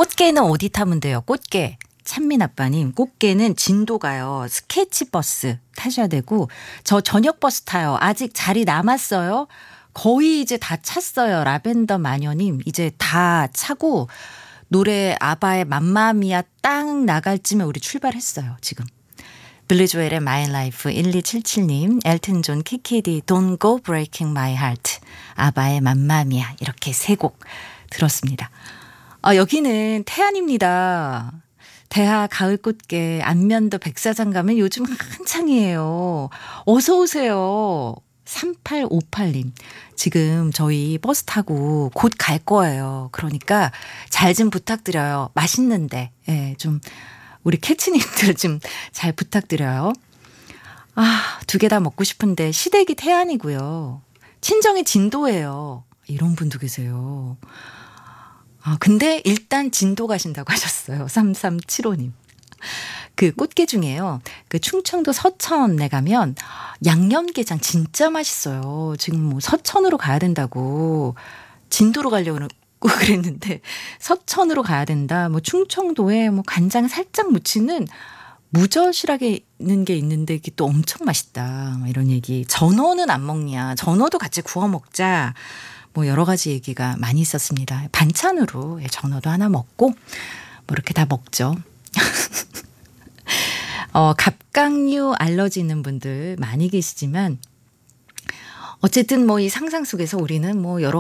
꽃게는 어디 타면 돼요? 꽃게. 찬민 아빠님, 꽃게는 진도가요. 스케치버스 타셔야 되고, 저 저녁 버스 타요. 아직 자리 남았어요. 거의 이제 다 찼어요. 라벤더 마녀님, 이제 다 차고, 노래 아바의 맘마미아 딱 나갈 쯤에 우리 출발했어요. 지금. 빌리 조엘의 My Life 1277님, 엘튼 존 키키디 Don't Go Breaking My Heart, 아바의 맘마미아 이렇게 세 곡 들었습니다. 여기는 태안입니다. 대하 가을꽃게 안면도 백사장 가면 요즘 한창이에요. 어서 오세요. 3858님. 지금 저희 버스 타고 곧 갈 거예요. 그러니까 잘 좀 부탁드려요. 맛있는데. 예, 좀 우리 캐치님들 좀 잘 부탁드려요. 두 개 다 먹고 싶은데 시댁이 태안이고요. 친정이 진도예요. 이런 분도 계세요. 근데 일단 진도 가신다고 하셨어요. 3375님. 그 꽃게 중에요. 그 충청도 서천에 가면 양념게장 진짜 맛있어요. 지금 뭐 서천으로 가야 된다고 진도로 가려고 그랬는데 서천으로 가야 된다. 뭐 충청도에 뭐 간장 살짝 묻히는 무젓이라게 있는 게 있는데 이게 또 엄청 맛있다. 이런 얘기. 전어는 안 먹냐. 전어도 같이 구워 먹자. 뭐 여러 가지 얘기가 많이 있었습니다. 반찬으로 전어도 하나 먹고 뭐 이렇게 다 먹죠. 갑각류 알러지 있는 분들 많이 계시지만 어쨌든 뭐 이 상상 속에서 우리는 뭐 여러